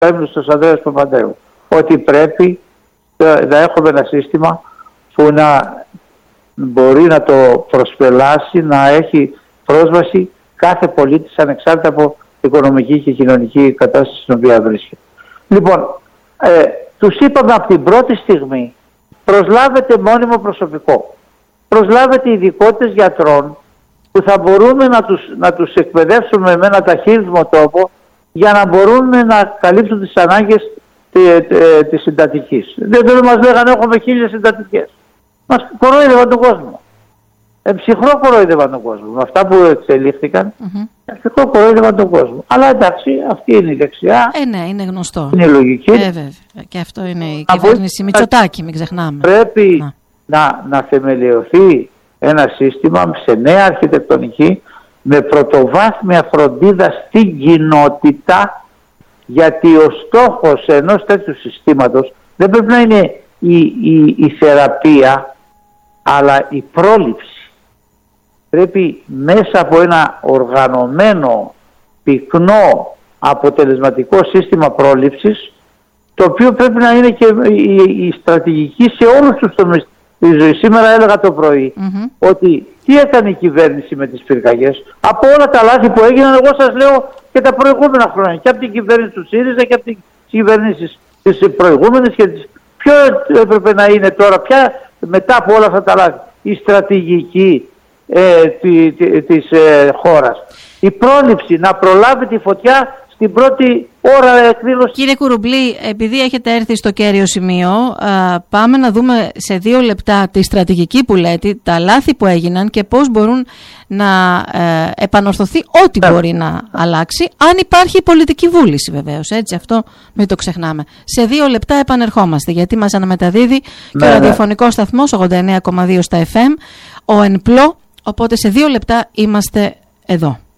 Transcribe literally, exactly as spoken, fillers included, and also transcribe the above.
Πέμπτος Ανδρέας Παπανδρέου, ότι πρέπει να έχουμε ένα σύστημα που να μπορεί να το προσπελάσει, να έχει πρόσβαση κάθε πολίτης ανεξάρτητα από οικονομική και κοινωνική κατάσταση στην οποία βρίσκεται. Λοιπόν, ε, τους είπαμε από την πρώτη στιγμή, προσλάβετε μόνιμο προσωπικό, προσλάβετε ειδικότητες γιατρών που θα μπορούμε να τους, να τους εκπαιδεύσουμε με ένα ταχύρρυθμο τρόπο για να μπορούν να καλύψουν τις ανάγκες της συντατικής. Δεν μας λέγανε έχουμε χίλιες συντατικές. Μας κορόιδευαν τον κόσμο. Ε, ψυχρό κορόιδευαν τον κόσμο. Με αυτά που εξελίχθηκαν, mm-hmm. ψυχρό κορόιδευαν τον κόσμο. Αλλά εντάξει, αυτή είναι η δεξιά. Ε, ναι, είναι γνωστό. Είναι η λογική. Ε, βέβαια. Και αυτό είναι η να κυβέρνηση Μητσοτάκη, μην ξεχνάμε. Πρέπει να, να, να θεμελιωθεί ένα σύστημα σε νέα αρχιτεκτονική με πρωτοβάθμια φροντίδα στην κοινότητα, γιατί ο στόχος ενός τέτοιου συστήματος δεν πρέπει να είναι η, η, η θεραπεία, αλλά η πρόληψη. Πρέπει μέσα από ένα οργανωμένο, πυκνό, αποτελεσματικό σύστημα πρόληψης, το οποίο πρέπει να είναι και η, η στρατηγική σε όλους τους τομείς της ζωής. Σήμερα έλεγα το πρωί mm-hmm. ότι τι έκανε η κυβέρνηση με τις πυρκαγιές. Από όλα τα λάθη που έγιναν, εγώ σας λέω και τα προηγούμενα χρόνια, και από την κυβέρνηση του ΣΥΡΙΖΑ και από την κυβέρνηση της προηγούμενης και της... Ποιο έπρεπε να είναι τώρα, ποια μετά από όλα αυτά τα λάθη, η στρατηγική ε, τη, τη, της ε, χώρας. Η πρόληψη, να προλάβει τη φωτιά στην πρώτη ώρα εκδήλωση. Κύριε Κουρουμπλή, επειδή έχετε έρθει στο κέριο σημείο, α, πάμε να δούμε σε δύο λεπτά τη στρατηγική που λέτε, τα λάθη που έγιναν και πώς μπορούν να ε, επανορθωθεί ό,τι yeah. μπορεί να αλλάξει, αν υπάρχει πολιτική βούληση βεβαίως, έτσι, αυτό μην το ξεχνάμε. Σε δύο λεπτά επανερχόμαστε, γιατί μας αναμεταδίδει yeah. και ο ραδιοφωνικός σταθμός ογδόντα εννέα κόμμα δύο στα εφ εμ, ο ΕΝΠΛΟ, οπότε σε δύο λεπτά είμαστε εδώ.